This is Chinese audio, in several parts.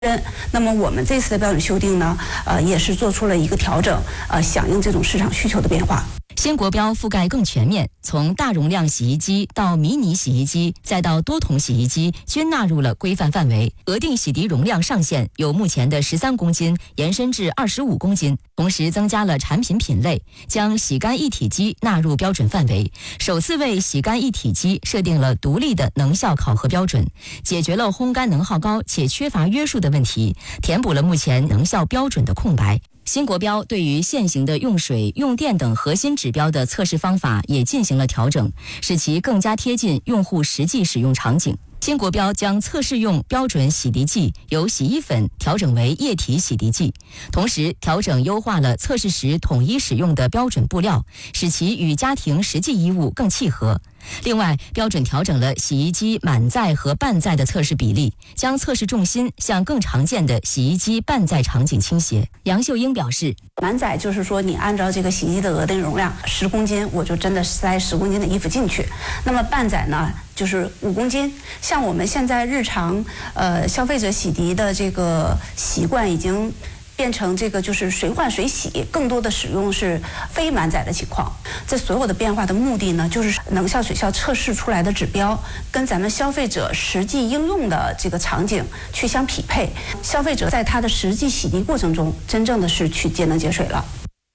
那么我们这次的标准修订呢，也是做出了一个调整，响应这种市场需求的变化。 新国标覆盖更全面，从大容量洗衣机到迷你洗衣机，再到多筒洗衣机，均纳入了规范范围。额定洗涤容量上限由目前的13公斤延伸至25公斤，同时增加了产品品类，将洗干一体机纳入标准范围，首次为洗干一体机设定了独立的能效考核标准，解决了烘干能耗高且缺乏约束的问题，填补了目前能效标准的空白。新国标对于现行的用水、用电等核心指标的测试方法也进行了调整，使其更加贴近用户实际使用场景。新国标将测试用标准洗涤剂由洗衣粉调整为液体洗涤剂，同时调整优化了测试时统一使用的标准布料，使其与家庭实际衣物更契合。另外，标准调整了洗衣机满载和半载的测试比例，将测试重心向更常见的洗衣机半载场景倾斜。杨秀英表示， 满载就是说你按照这个洗衣机的额定容量10公斤，我就真的塞10公斤的衣服进去。那么半载呢，就是5公斤。像我们现在日常消费者洗涤的这个习惯已经变成这个就是随换随洗，更多的使用是非满载的情况。这所有的变化的目的呢，就是能效水效测试出来的指标跟咱们消费者实际应用的这个场景去相匹配，消费者在他的实际洗涤过程中真正的是去节能节水了。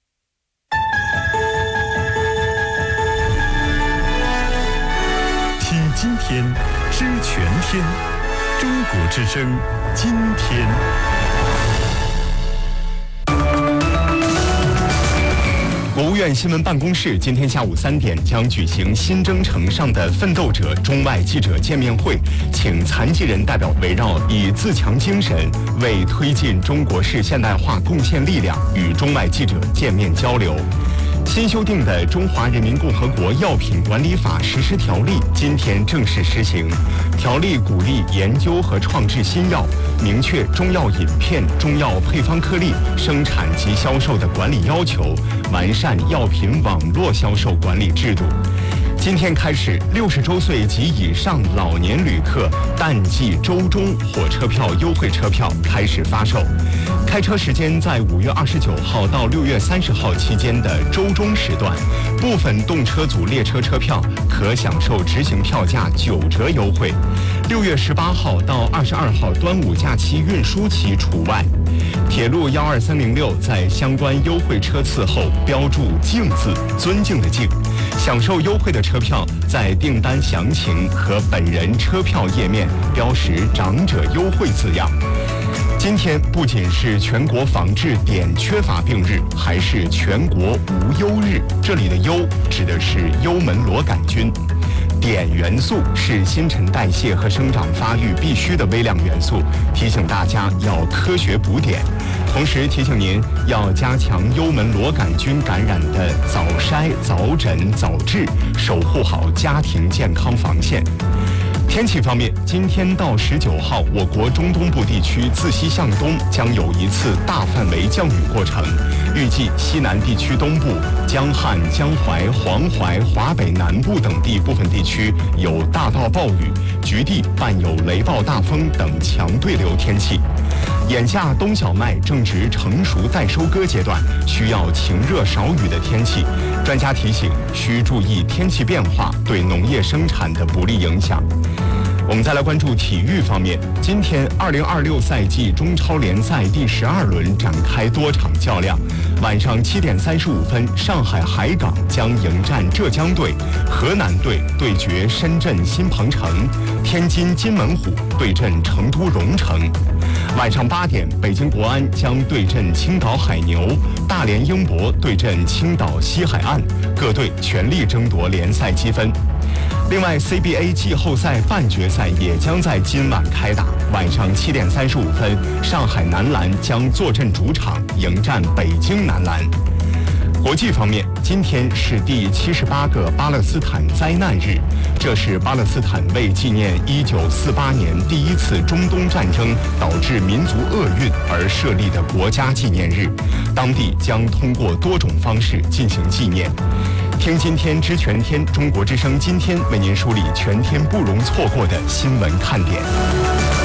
听今天，知全天，中国之声，今天。国务院新闻办公室今天下午3点将举行新征程上的奋斗者中外记者见面会，请残疾人代表围绕以自强精神为推进中国式现代化贡献力量，与中外记者见面交流。新修订的《中华人民共和国药品管理法实施条例》今天正式施行。条例鼓励研究和创制新药，明确中药饮片、中药配方颗粒生产及销售的管理要求，完善药品网络销售管理制度。今天开始，60周岁及以上老年旅客淡季周中火车票优惠车票开始发售。开车时间在5月29号到6月30号期间的周中时段，部分动车组列车车票可享受执行票价9折优惠。6月18号到22号端午假期运输期除外。铁路12306在相关优惠车次后标注“敬”字，尊敬的敬。享受优惠的车票在订单详情和本人车票页面标识“长者优惠”字样。今天不仅是全国防治碘缺乏病日，还是全国无忧日。这里的“忧”指的是幽门螺杆菌。碘元素是新陈代谢和生长发育必须的微量元素，提醒大家要科学补碘，同时提醒您要加强幽门螺杆菌感染的早筛、早诊、早治，守护好家庭健康防线。天气方面，今天到19号，我国中东部地区自西向东将有一次大范围降雨过程，预计西南地区东部、江汉、江淮、黄淮、华北南部等地部分地区有大到暴雨，局地伴有雷暴大风等强对流天气。眼下冬小麦正值成熟待收割阶段，需要晴热少雨的天气。专家提醒，需注意天气变化对农业生产的不利影响。我们再来关注体育方面，今天2026赛季中超联赛第12轮展开多场较量。晚上7点35分，上海海港将迎战浙江队，河南队对决深圳新鹏城，天津津门虎对阵成都蓉城。晚上8点，北京国安将对阵青岛海牛，大连英博对阵青岛西海岸，各队全力争夺联赛积分。另外 CBA 季后赛半决赛也将在今晚开打，晚上7点35分，上海男篮将坐镇主场迎战北京男篮。国际方面，今天是第78个巴勒斯坦灾难日，这是巴勒斯坦为纪念1948年第一次中东战争导致民族厄运而设立的国家纪念日，当地将通过多种方式进行纪念。听今天知全天，中国之声今天为您梳理全天不容错过的新闻看点。